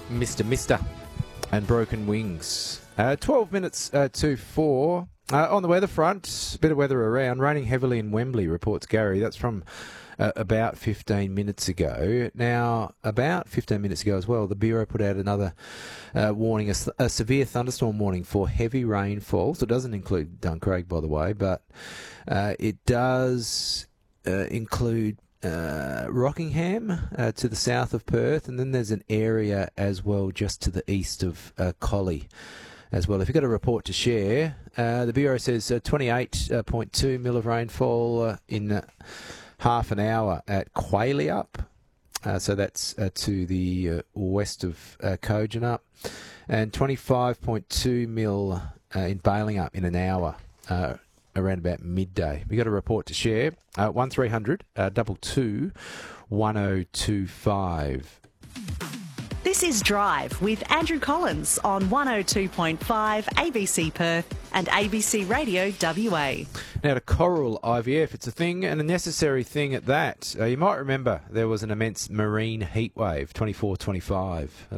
Mr. and Broken Wings. 12 minutes to 4. On the weather front, bit of weather around. Raining heavily in Wembley, reports Gary. That's from about 15 minutes ago. Now, about 15 minutes ago as well, the Bureau put out another warning, a severe thunderstorm warning for heavy rainfall. So it doesn't include Duncraig, by the way, but it does include Rockingham to the south of Perth, and then there's an area as well just to the east of Collie as well. If you've got a report to share, the Bureau says 28.2 mil of rainfall in half an hour at Quailup. So that's to the west of Kojonup, and 25.2 mil in Balingup in an hour. Around about midday. We got a report to share. 1300 22 1025. This is Drive with Andrew Collins on 102.5 ABC Perth and ABC Radio WA. Now to coral IVF, it's a thing and a necessary thing at that. You might remember there was an immense marine heat wave, 24-25.